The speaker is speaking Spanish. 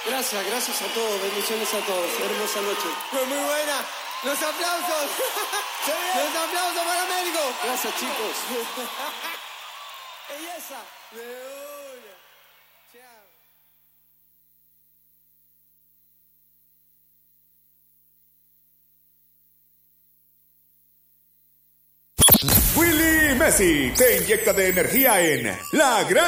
Gracias a todos, bendiciones a todos. Hermosa noche. Fue muy buena. Los aplausos. Los aplausos para Américo. Gracias, chicos. Belleza. De una. Chao. Willy Messi te inyecta de energía en La Gran